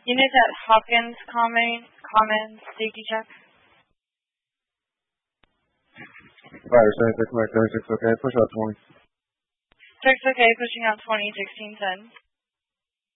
Units at Hopkins Commons, safety check. Fire 76, Mike 36, okay, push out 20. 6, okay, pushing out 20, 1610.